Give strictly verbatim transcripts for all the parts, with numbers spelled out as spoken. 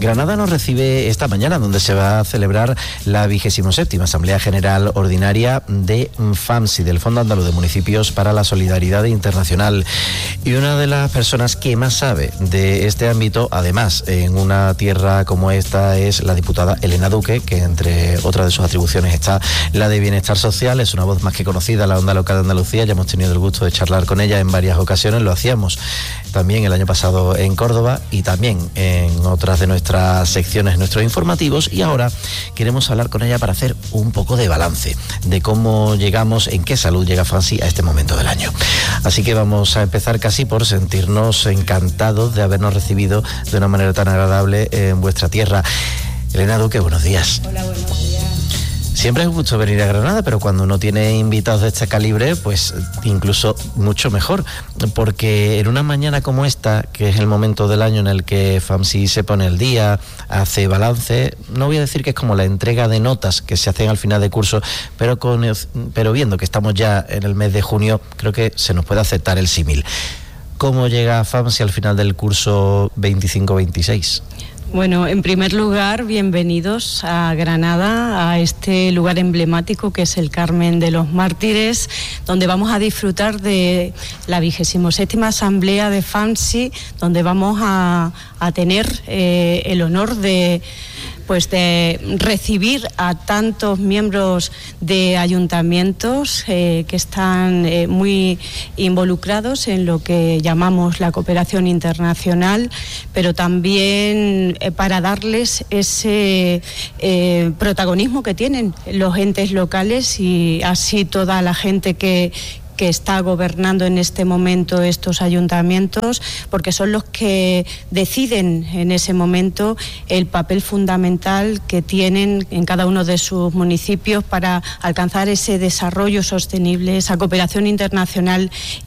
Granada nos recibe esta mañana, donde se va a celebrar la vigésima séptima Asamblea General Ordinaria de FAMSI, del Fondo Andaluz de Municipios para la Solidaridad Internacional. Y una de las personas que más sabe de este ámbito, además, en una tierra como esta, es la diputada Elena Duque, que entre otras de sus atribuciones está la de bienestar social. Es una voz más que conocida en la onda local de Andalucía. Ya hemos tenido el gusto de charlar con ella en varias ocasiones. Lo hacíamos también el año pasado en Córdoba y también en otras de nuestras secciones, nuestros informativos, y ahora queremos hablar con ella para hacer un poco de balance de cómo llegamos, en qué salud llega FAMSI a este momento del año. Así que vamos a empezar casi por sentirnos encantados de habernos recibido de una manera tan agradable en vuestra tierra. Elena Duque, buenos días. Hola, buenos días. Siempre es un gusto venir a Granada, pero cuando uno tiene invitados de este calibre, pues incluso mucho mejor, porque en una mañana como esta, que es el momento del año en el que FAMSI se pone el día, hace balance, no voy a decir que es como la entrega de notas que se hacen al final de curso, pero, con, pero viendo que estamos ya en el mes de junio, creo que se nos puede aceptar el símil. ¿Cómo llega FAMSI al final del curso veinticinco veintiséis? Bueno, en primer lugar, bienvenidos a Granada, a este lugar emblemático que es el Carmen de los Mártires, donde vamos a disfrutar de la vigésima séptima Asamblea de FAMSI, donde vamos a, a tener eh, el honor de... pues de recibir a tantos miembros de ayuntamientos eh, que están eh, muy involucrados en lo que llamamos la cooperación internacional, pero también eh, para darles ese eh, protagonismo que tienen los entes locales y así toda la gente que que está gobernando en este momento estos ayuntamientos, porque son los que deciden en ese momento el papel fundamental que tienen en cada uno de sus municipios para alcanzar ese desarrollo sostenible, esa cooperación internacional,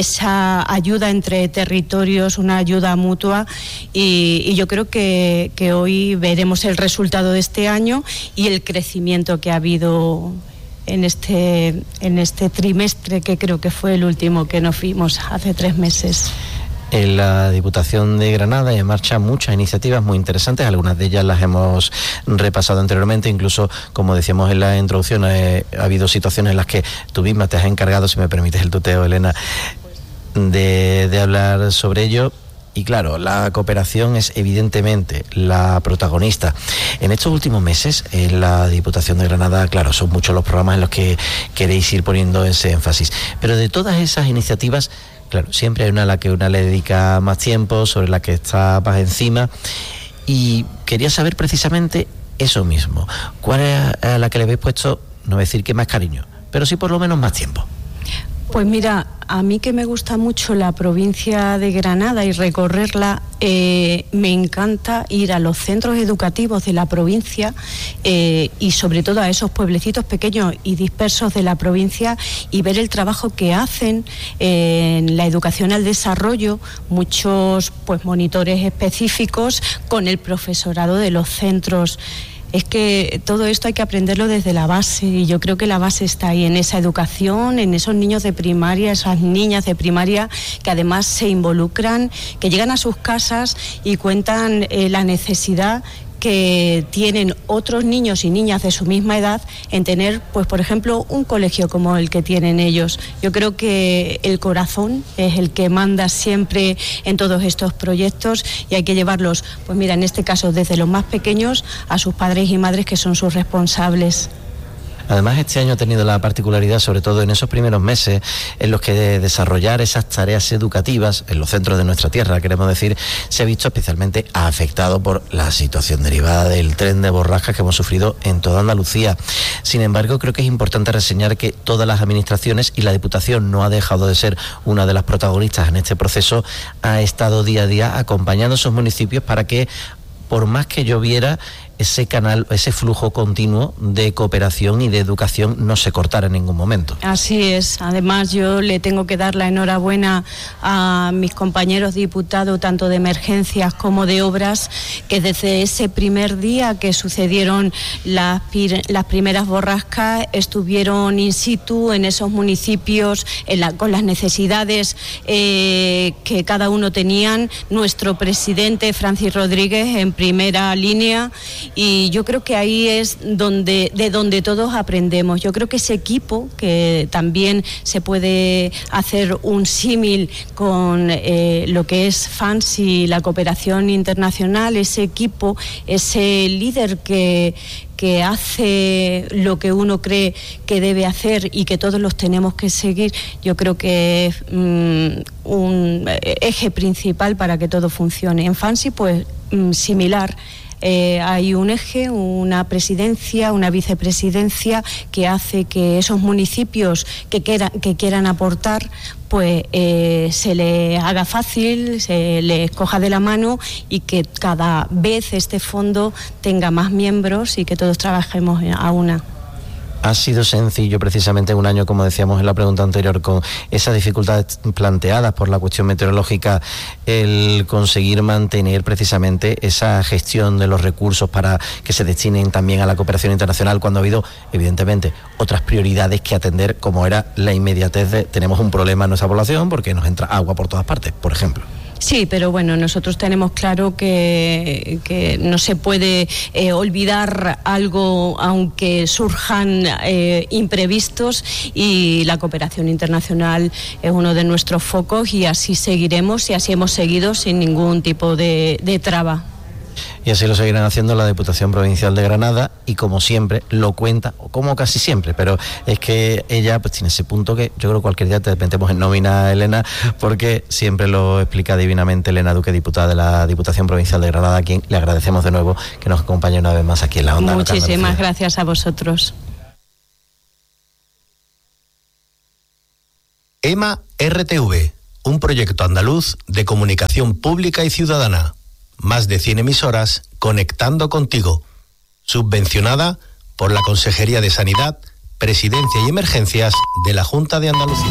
esa ayuda entre territorios, una ayuda mutua, y, y yo creo que, que hoy veremos el resultado de este año y el crecimiento que ha habido en este, en este trimestre, que creo que fue el último que nos fuimos hace tres meses. En la Diputación de Granada hay en marcha muchas iniciativas muy interesantes, algunas de ellas las hemos repasado anteriormente, incluso como decíamos en la introducción, eh, ha habido situaciones en las que tú misma te has encargado, si me permites el tuteo, Elena, de, de hablar sobre ello. Y claro, la cooperación es evidentemente la protagonista. En estos últimos meses, en la Diputación de Granada, claro, son muchos los programas en los que queréis ir poniendo ese énfasis. Pero de todas esas iniciativas, claro, siempre hay una a la que una le dedica más tiempo, sobre la que está más encima. Y quería saber precisamente eso mismo. ¿Cuál es a la que le habéis puesto, no voy a decir que más cariño, pero sí por lo menos más tiempo? Pues mira, a mí que me gusta mucho la provincia de Granada y recorrerla, eh, me encanta ir a los centros educativos de la provincia eh, y sobre todo a esos pueblecitos pequeños y dispersos de la provincia y ver el trabajo que hacen eh, en la educación al desarrollo, muchos pues monitores específicos con el profesorado de los centros. Es que todo esto hay que aprenderlo desde la base y yo creo que la base está ahí, en esa educación, en esos niños de primaria, esas niñas de primaria que además se involucran, que llegan a sus casas y cuentan eh, la necesidad que tienen otros niños y niñas de su misma edad en tener, pues por ejemplo, un colegio como el que tienen ellos. Yo creo que el corazón es el que manda siempre en todos estos proyectos y hay que llevarlos, pues mira, en este caso desde los más pequeños a sus padres y madres que son sus responsables. Además, este año ha tenido la particularidad, sobre todo en esos primeros meses, en los que de desarrollar esas tareas educativas en los centros de nuestra tierra, queremos decir, se ha visto especialmente afectado por la situación derivada del tren de borrascas que hemos sufrido en toda Andalucía. Sin embargo, creo que es importante reseñar que todas las administraciones, y la Diputación no ha dejado de ser una de las protagonistas en este proceso, ha estado día a día acompañando a esos municipios para que, por más que lloviera, ese canal, ese flujo continuo de cooperación y de educación no se cortara en ningún momento. Así es. Además, yo le tengo que dar la enhorabuena a mis compañeros diputados, tanto de emergencias como de obras, que desde ese primer día que sucedieron las, las primeras borrascas estuvieron in situ en esos municipios en la, con las necesidades eh, que cada uno tenían. Nuestro presidente Francis Rodríguez en primera línea, y yo creo que ahí es donde de donde todos aprendemos. Yo creo que ese equipo, que también se puede hacer un símil con eh, lo que es FANS y la cooperación internacional, ese equipo, ese líder que que hace lo que uno cree que debe hacer y que todos los tenemos que seguir, yo creo que es mm, un eje principal para que todo funcione. En FANSI, pues, mm, similar. Eh, hay un eje, una presidencia, una vicepresidencia que hace que esos municipios que, quiera, que quieran aportar, pues eh, se les haga fácil, se les coja de la mano, y que cada vez este fondo tenga más miembros y que todos trabajemos a una. Ha sido sencillo precisamente un año, como decíamos en la pregunta anterior, con esas dificultades planteadas por la cuestión meteorológica, el conseguir mantener precisamente esa gestión de los recursos para que se destinen también a la cooperación internacional, cuando ha habido evidentemente otras prioridades que atender, como era la inmediatez de tenemos un problema en nuestra población porque nos entra agua por todas partes, por ejemplo. Sí, pero bueno, nosotros tenemos claro que, que no se puede eh, olvidar algo aunque surjan eh, imprevistos, y la cooperación internacional es uno de nuestros focos, y así seguiremos y así hemos seguido sin ningún tipo de, de traba. Y así lo seguirán haciendo la Diputación Provincial de Granada, y como siempre lo cuenta, o como casi siempre, pero es que ella pues tiene ese punto que yo creo que cualquier día te metemos en nómina, Elena, porque siempre lo explica divinamente Elena Duque, diputada de la Diputación Provincial de Granada, a quien le agradecemos de nuevo que nos acompañe una vez más aquí en la Onda. Muchísimas gracias a vosotros. EMA R T V, un proyecto andaluz de comunicación pública y ciudadana. Más de cien emisoras conectando contigo. Subvencionada por la Consejería de Sanidad, Presidencia y Emergencias de la Junta de Andalucía.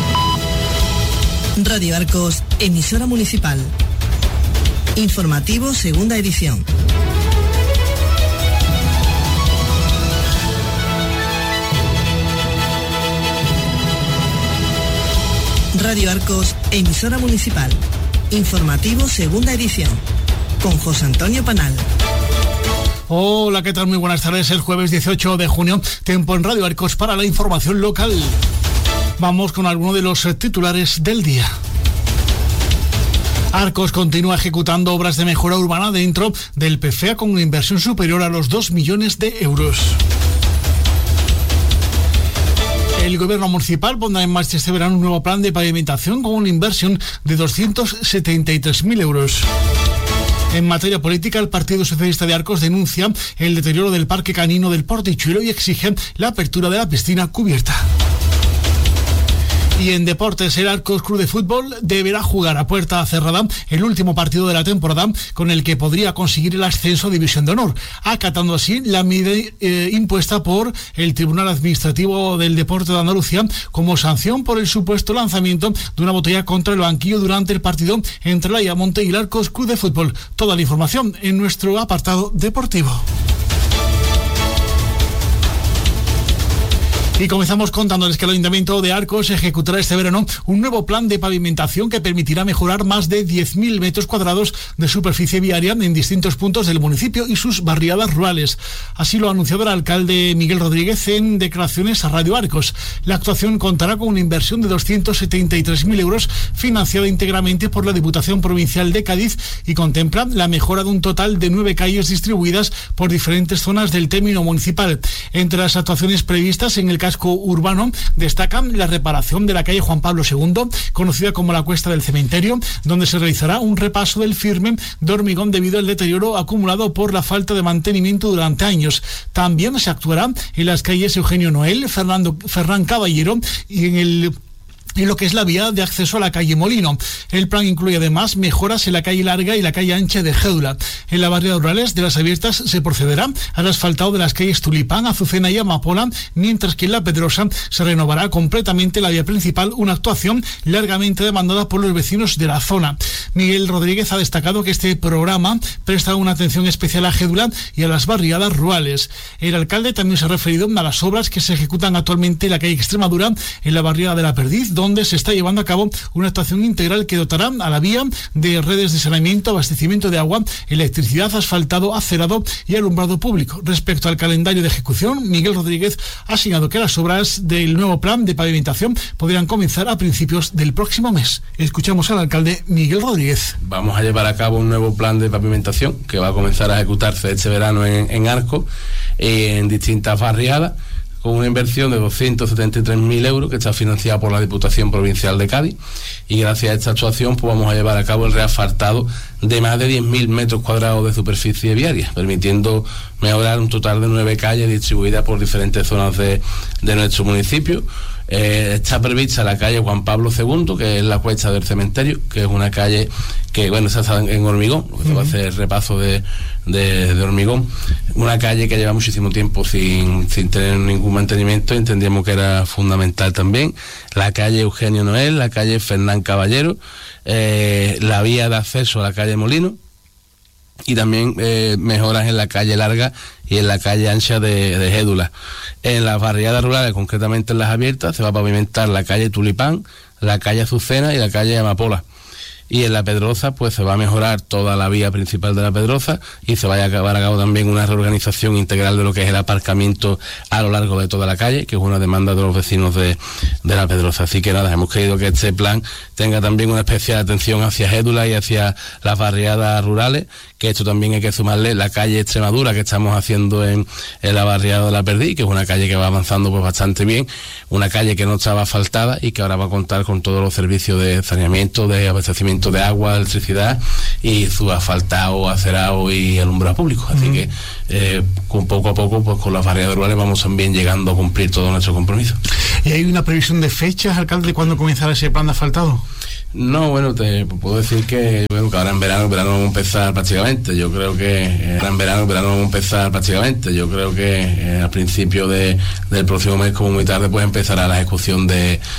Radio Arcos, emisora municipal. Informativo, segunda edición. Radio Arcos, emisora municipal. Informativo, segunda edición. Con José Antonio Panal. Hola, ¿qué tal? Muy buenas tardes. El jueves dieciocho de junio, tiempo en Radio Arcos para la información local. Vamos con algunos de los titulares del día. Arcos continúa ejecutando obras de mejora urbana dentro del P F E A con una inversión superior a los dos millones de euros. El gobierno municipal pondrá en marcha este verano un nuevo plan de pavimentación con una inversión de doscientos setenta y tres mil euros. En materia política, el Partido Socialista de Arcos denuncia el deterioro del parque canino del Portichuelo y exige la apertura de la piscina cubierta. Y en deportes, el Arcos Club de Fútbol deberá jugar a puerta cerrada el último partido de la temporada, con el que podría conseguir el ascenso a División de Honor, acatando así la medida eh, impuesta por el Tribunal Administrativo del Deporte de Andalucía como sanción por el supuesto lanzamiento de una botella contra el banquillo durante el partido entre la Ayamonte y el Arcos Club de Fútbol. Toda la información en nuestro apartado deportivo. Y comenzamos contándoles que el Ayuntamiento de Arcos ejecutará este verano un nuevo plan de pavimentación que permitirá mejorar más de diez mil metros cuadrados de superficie viaria en distintos puntos del municipio y sus barriadas rurales. Así lo ha anunciado el alcalde Miguel Rodríguez en declaraciones a Radio Arcos. La actuación contará con una inversión de doscientos setenta y tres mil euros financiada íntegramente por la Diputación Provincial de Cádiz y contempla la mejora de un total de nueve calles distribuidas por diferentes zonas del término municipal. Entre las actuaciones previstas en el casco urbano destacan la reparación de la calle Juan Pablo segundo, conocida como la Cuesta del Cementerio, donde se realizará un repaso del firme de hormigón debido al deterioro acumulado por la falta de mantenimiento durante años. También se actuará en las calles Eugenio Noel, Fernando Ferran Caballero y en el en lo que es la vía de acceso a la calle Molino. El plan incluye además mejoras en la calle Larga y la calle Ancha de Gédula. En la barriada rurales de las Abiertas se procederá al asfaltado de las calles Tulipán, Azucena y Amapola, mientras que en La Pedrosa se renovará completamente la vía principal, una actuación largamente demandada por los vecinos de la zona. Miguel Rodríguez ha destacado que este programa presta una atención especial a Gédula y a las barriadas rurales. El alcalde también se ha referido a las obras que se ejecutan actualmente en la calle Extremadura, en la barriada de La Perdiz, donde se está llevando a cabo una actuación integral que dotará a la vía de redes de saneamiento, abastecimiento de agua, electricidad, asfaltado, acerado y alumbrado público. Respecto al calendario de ejecución, Miguel Rodríguez ha señalado que las obras del nuevo plan de pavimentación podrían comenzar a principios del próximo mes. Escuchamos al alcalde Miguel Rodríguez. Vamos a llevar a cabo un nuevo plan de pavimentación que va a comenzar a ejecutarse este verano en, en Arcos, en distintas barriadas, con una inversión de doscientos setenta y tres mil euros que está financiada por la Diputación Provincial de Cádiz, y gracias a esta actuación pues vamos a llevar a cabo el reasfaltado de más de diez mil metros cuadrados de superficie viaria, permitiendo mejorar un total de nueve calles distribuidas por diferentes zonas de, de nuestro municipio. Eh, está prevista la calle Juan Pablo segundo, que es la cuesta del cementerio, que es una calle que, bueno, está en hormigón, se va a hacer repaso de, de, de hormigón, una calle que lleva muchísimo tiempo sin, sin tener ningún mantenimiento, entendíamos que era fundamental también. La calle Eugenio Noel, la calle Fernán Caballero, eh, la vía de acceso a la calle Molino, y también eh, mejoras en la calle Larga y en la calle Ancha de, de Gédula. En las barriadas rurales, concretamente en las Abiertas, se va a pavimentar la calle Tulipán, la calle Azucena y la calle Amapola. Y en La Pedrosa pues se va a mejorar toda la vía principal de La Pedrosa y se va a llevar a cabo también una reorganización integral de lo que es el aparcamiento a lo largo de toda la calle, que es una demanda de los vecinos de, de La Pedrosa. Así que nada, hemos querido que este plan tenga también una especial atención hacia Gédula y hacia las barriadas rurales, que esto también hay que sumarle la calle Extremadura que estamos haciendo en, en la barriada de La Perdiz, que es una calle que va avanzando pues bastante bien, una calle que no estaba asfaltada y que ahora va a contar con todos los servicios de saneamiento, de abastecimiento de agua, electricidad y su asfaltado, acerado y alumbrado público. Así mm. que eh, con poco a poco pues con las barriadas rurales vamos también llegando a cumplir todo nuestro compromiso. ¿Y hay una previsión de fechas, alcalde, de cuándo comenzará ese plan de asfaltado? No, bueno, te puedo decir que, bueno, que ahora en verano, en verano vamos a empezar prácticamente. Yo creo que eh, ahora en verano, en verano vamos a empezar prácticamente. Yo creo que eh, al principio de, del próximo mes, como muy tarde, pues empezará la ejecución de